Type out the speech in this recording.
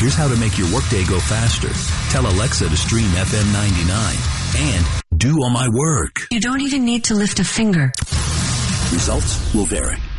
Here's how to make your workday go faster. Tell Alexa to stream FM 99 and do all my work. You don't even need to lift a finger. Results will vary.